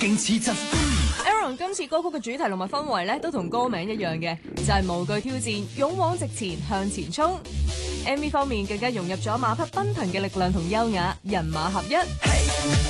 勁刺激。 Aaron 今次歌曲嘅主題同埋氛圍咧，都同歌名一樣嘅，就係無懼挑戰，勇往直前向前衝。MV 方面更加融入咗馬匹奔騰嘅力量同優雅，人馬合一。